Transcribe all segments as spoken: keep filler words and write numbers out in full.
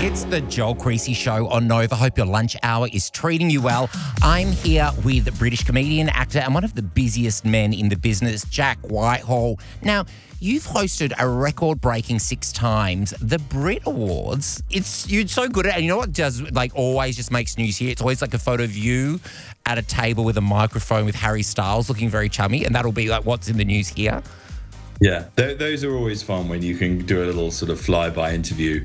It's the Joel Creasy Show on Nova. Hope your lunch hour is treating you well. I'm here with British comedian, actor, and one of the busiest men in the business, Jack Whitehall. Now, you've hosted a record-breaking six times the Brit Awards. It's you're so good at it. And you know what does like always just makes news here? It's always like a photo of you at a table with a microphone with Harry Styles looking very chummy, and that'll be like what's in the news here. Yeah, th- those are always fun when you can do a little sort of flyby interview.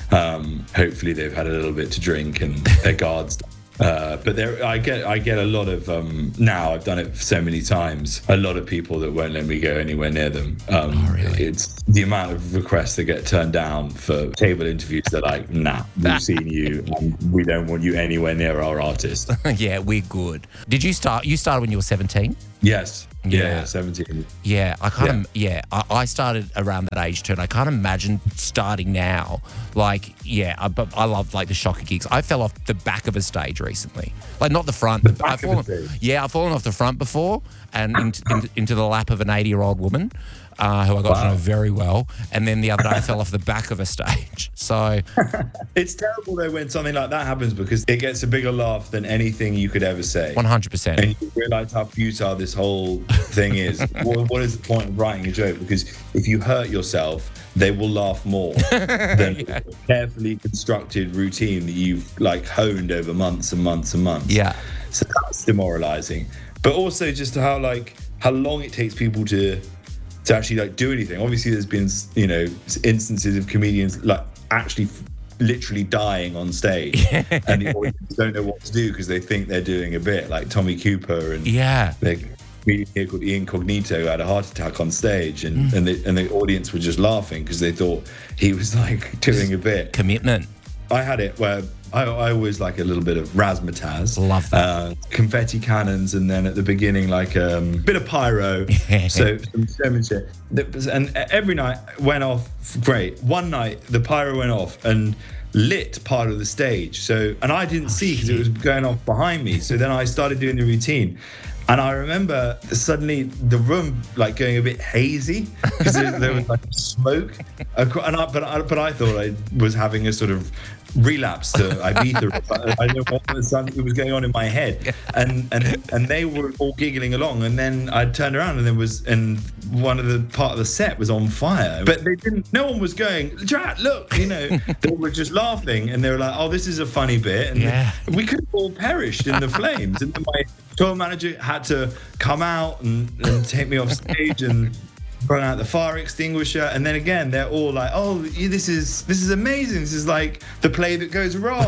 Um, hopefully they've had a little bit to drink and their guards. Uh, but there, I get, I get a lot of um, now. I've done it so many times. A lot of people that won't let me go anywhere near them. Um, oh, really? It's the amount of requests that get turned down for table interviews. They're like, "Nah, we've seen you, and we don't want you anywhere near our artist." Yeah, we're good. Did you start? You started when you were seventeen? Yes. Yeah. yeah, seventeen. Yeah, I can't. Yeah, yeah I, I started around that age too, and I can't imagine starting now. Like, yeah, I, but I love like the shocker gigs. I fell off the back of a stage recently, like not the front. The but back I've fallen, of the stage. Yeah, I've fallen off the front before, and into, into, into the lap of an eighty-year-old woman uh, who I got Wow. to know very well. And then the other day, I fell off the back of a stage. So it's terrible though when something like that happens because it gets a bigger laugh than anything you could ever say. one hundred percent. And you realise how futile this whole thing is. what, what is the point of writing a joke? Because if you hurt yourself, they will laugh more than Yeah. a carefully constructed routine that you've like honed over months and months and months. Yeah. So that's demoralising. But also just how like how long it takes people to to actually like do anything. Obviously, there's been you know instances of comedians like actually f- literally dying on stage, and the audience don't know what to do because they think they're doing a bit, like Tommy Cooper and Yeah. the comedian here called Ian Cognito who had a heart attack on stage, and Mm. and, the, and the audience were just laughing because they thought he was like doing a bit. Commitment. I had it where I, I always like a little bit of razzmatazz. Love that. Uh, confetti cannons, and then at the beginning, like a um, bit of pyro. so some showmanship. And every night went off great. One night, the pyro went off and lit part of the stage. So, and I didn't Oh, see because it was going off behind me. So then I started doing the routine. And I remember suddenly the room like going a bit hazy because there, there was like smoke. And I, but I, but I thought I was having a sort of relapse to Ibiza. I don't know what was, it was going on in my head, and and and they were all giggling along. And then I turned around and there was and one of the part of the set was on fire. But they didn't. No one was going, Jack, look, you know. They were just laughing, and they were like, oh, this is a funny bit. And Yeah. we could have all perished in the flames. And then my tour manager had to come out and, and take me off stage and run out the fire extinguisher. And then again, they're all like, oh, this is this is amazing. This is like the play that goes wrong.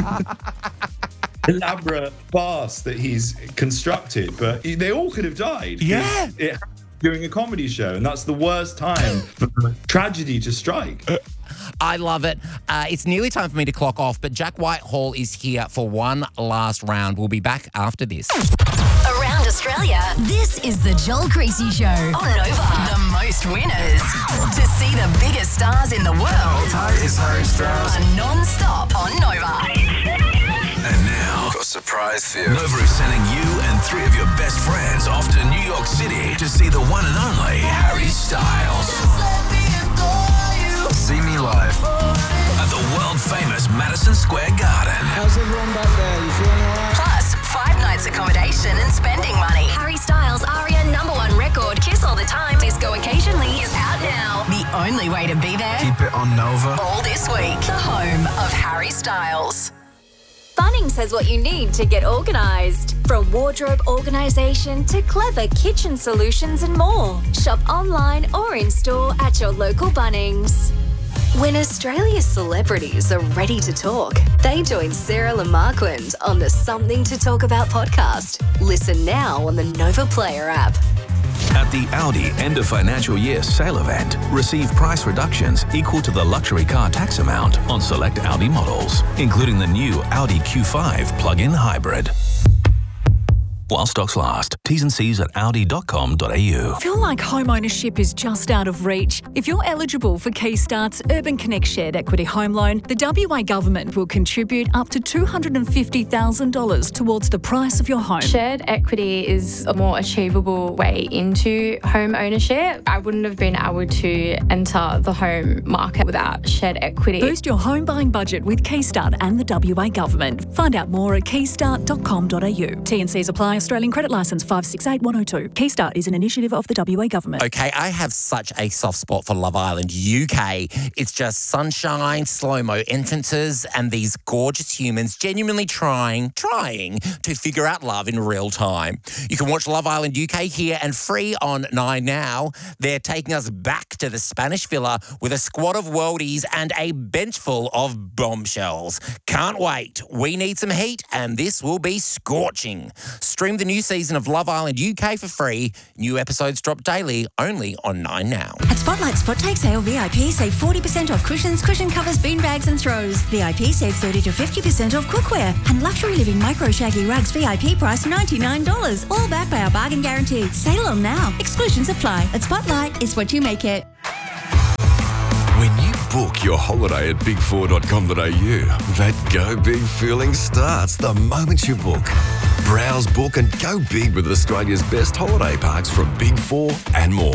Elaborate farce that he's constructed. But they all could have died. Yeah. It, during a comedy show. And that's the worst time for tragedy to strike. I love it. Uh, it's nearly time for me to clock off, but Jack Whitehall is here for one last round. We'll be back after this. Around Australia, this is the Joel Creasy Show on Nova. The most winners. To see the biggest stars in the world Hi, it's Harry Styles. are non-stop on Nova. And now, got a surprise for you. Nova is sending you and three of your best friends off to New York City to see the one and only Harry Styles. See me live at the world-famous Madison Square Garden. How's everyone back there? You feeling alright? Plus, five nights accommodation and spending money. Harry Styles' Aria number one record, Kiss All the Time, Disco Occasionally, is out now. The only way to be there, Keep it on Nova. all this week. The home of Harry Styles. Bunnings has what you need to get organised. From wardrobe organisation to clever kitchen solutions and more. Shop online or in store at your local Bunnings. When Australia's celebrities are ready to talk, they join Sarah Lamarquand on the Something to Talk About podcast. Listen now on the Nova Player app. At the Audi end of financial year sale event, receive price reductions equal to the luxury car tax amount on select Audi models, including the new Audi Q five plug-in hybrid. while stocks last. T's and C's at audi dot com dot a u. Feel like home ownership is just out of reach? If you're eligible for Keystart's Urban Connect Shared Equity Home Loan, the W A Government will contribute up to two hundred fifty thousand dollars towards the price of your home. Shared equity is a more achievable way into home ownership. I wouldn't have been able to enter the home market without shared equity. Boost your home buying budget with Keystart and the W A Government. Find out more at keystart dot com dot a u. T and C's apply. Australian Credit Licence five six eight one oh two. Keystart is an initiative of the W A Government. Okay, I have such a soft spot for Love Island U K. It's just sunshine, slow-mo entrances, and these gorgeous humans genuinely trying, trying to figure out love in real time. You can watch Love Island U K here and free on Nine Now. They're taking us back to the Spanish Villa with a squad of worldies and a bench full of bombshells. Can't wait. We need some heat, and this will be scorching. Stream the new season of Love Island U K for free. New episodes drop daily, only on Nine Now. At Spotlight Spot Take Sale, V I P save forty percent off cushions, cushion covers, bean bags and throws. V I P save thirty to fifty percent off cookware. And Luxury Living Micro Shaggy Rugs V I P price ninety-nine dollars. All backed by our bargain guarantee. Sale on now. Exclusions apply. At Spotlight, it's what you make it. When you book your holiday at big four dot com dot a u, that go big feeling starts the moment you book. Browse, book and go big with Australia's best holiday parks from Big Four and more.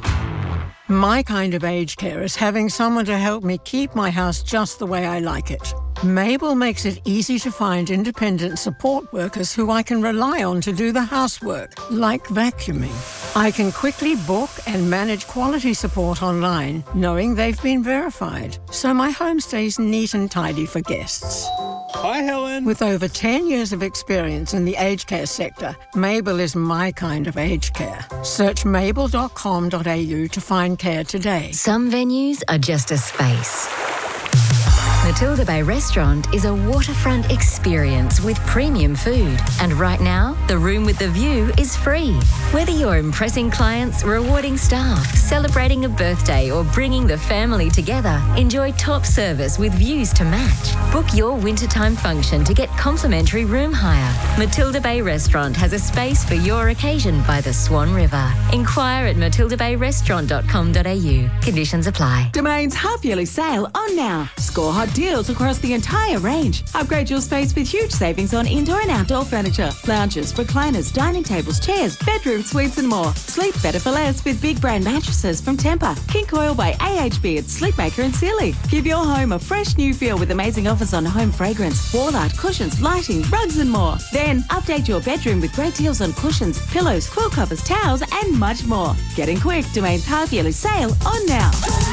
My kind of aged care is having someone to help me keep my house just the way I like it. Mabel makes it easy to find independent support workers who I can rely on to do the housework, like vacuuming. I can quickly book and manage quality support online, knowing they've been verified, so my home stays neat and tidy for guests. Hi, Helen. With over ten years of experience in the aged care sector, Mabel is my kind of aged care. Search mabel dot com dot a u to find care today. Some venues are just a space. Matilda Bay Restaurant is a waterfront experience with premium food. And right now, the room with the view is free. Whether you're impressing clients, rewarding staff, celebrating a birthday, or bringing the family together, enjoy top service with views to match. Book your wintertime function to get complimentary room hire. Matilda Bay Restaurant has a space for your occasion by the Swan River. Inquire at matilda bay restaurant dot com dot a u. Conditions apply. Domain's half-yearly sale on now. Score hot deals across the entire range. Upgrade your space with huge savings on indoor and outdoor furniture, lounges, recliners, dining tables, chairs, bedroom suites and more. Sleep better for less with big brand mattresses from Tempur, King Coil by A H B at Sleepmaker and Sealy. Give your home a fresh new feel with amazing offers on home fragrance, wall art, cushions, lighting, rugs and more. Then update your bedroom with great deals on cushions, pillows, quilt covers, towels and much more. Get in quick. Domain's half-yearly sale on now.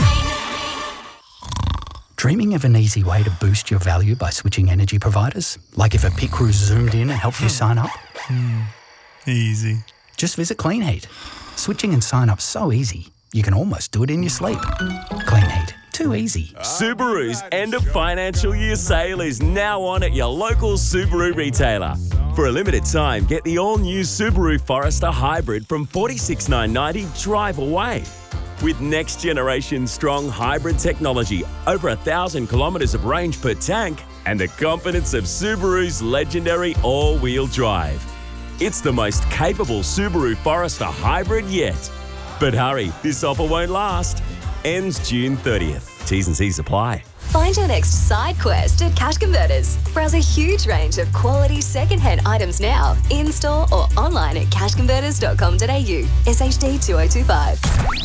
Dreaming of an easy way to boost your value by switching energy providers? Like if a pit crew zoomed in and helped you sign up? Mm, easy. Just visit Clean Heat. Switching and sign up so easy, you can almost do it in your sleep. Clean Heat. Too easy. Subaru's end of financial year sale is now on at your local Subaru retailer. For a limited time, get the all-new Subaru Forester Hybrid from forty-six thousand nine hundred dollars drive away. With next-generation strong hybrid technology, over a thousand kilometres of range per tank, and the confidence of Subaru's legendary all-wheel drive. It's the most capable Subaru Forester Hybrid yet. But hurry, this offer won't last. Ends June thirtieth. T's and C's apply. Find your next side quest at Cash Converters. Browse a huge range of quality second-hand items now, in-store or online at cash converters dot com dot a u. S H D two oh two five.